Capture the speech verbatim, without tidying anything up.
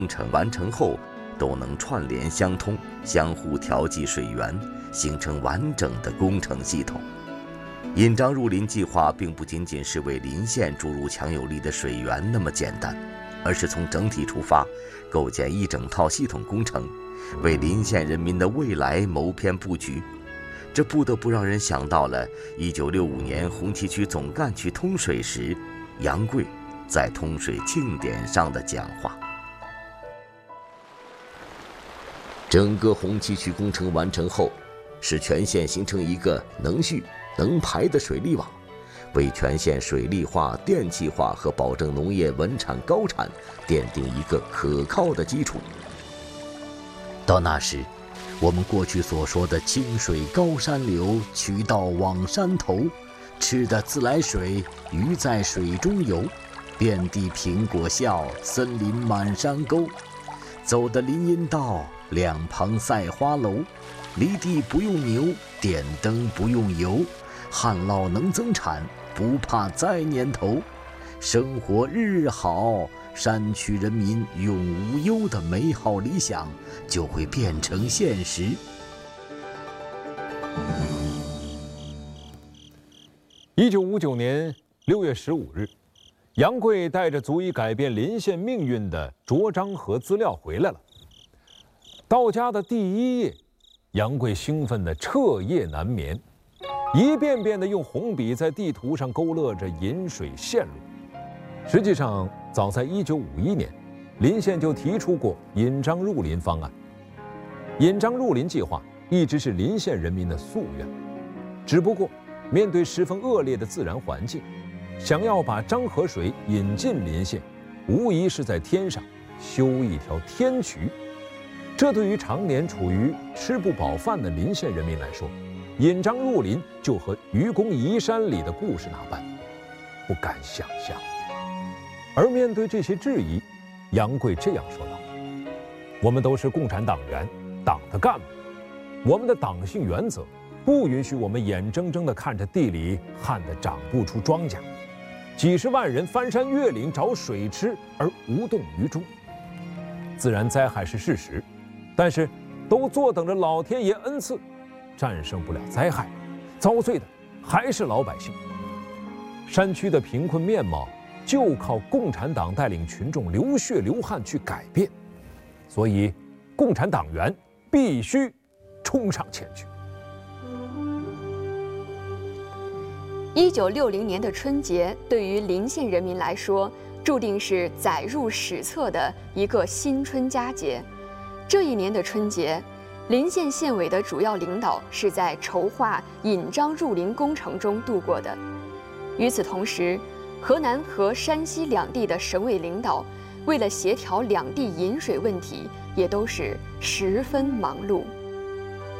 工程完成后都能串联相通，相互调剂水源，形成完整的工程系统。引漳入林计划并不仅仅是为临县注入强有力的水源那么简单，而是从整体出发，构建一整套系统工程，为临县人民的未来谋篇布局。这不得不让人想到了一九六五年红旗区总干区通水时，杨贵在通水庆典上的讲话。整个红旗区工程完成后，使全县形成一个能蓄能排的水利网，为全县水利化、电气化和保证农业稳产高产奠定一个可靠的基础。到那时，我们过去所说的清水高山流，渠道往山头，吃的自来水，鱼在水中游，遍地苹果笑，森林满山沟，走的林荫道，两旁赛花楼，犁地不用牛，点灯不用油，旱涝能增产，不怕灾年头，生活日日好，山区人民永无忧的美好理想就会变成现实。 一九五九年六月十五日，杨贵带着足以改变临县命运的卓章和资料回来了。到家的第一夜，杨贵兴奋得彻夜难眠，一遍遍地用红笔在地图上勾勒着引水线路。实际上，早在一九五一年，临县就提出过引漳入林方案。引漳入林计划一直是临县人民的夙愿，只不过面对十分恶劣的自然环境，想要把漳河水引进临县，无疑是在天上修一条天渠。这对于常年处于吃不饱饭的临县人民来说，引漳入林就和愚公移山里的故事那般，不敢想象。而面对这些质疑，杨贵这样说道：我们都是共产党员，党的干部，我们的党性原则不允许我们眼睁睁地看着地里旱得长不出庄稼，几十万人翻山越岭找水吃而无动于衷。自然灾害是事实，但是都坐等着老天爷恩赐，战胜不了灾害，遭罪的还是老百姓。山区的贫困面貌就靠共产党带领群众流血流汗去改变，所以共产党员必须冲上前去。 一九六零年的春节对于临县人民来说，注定是载入史册的一个新春佳节。这一年的春节，临县县委的主要领导是在筹划引漳入林工程中度过的。与此同时，河南和山西两地的省委领导为了协调两地引水问题，也都是十分忙碌。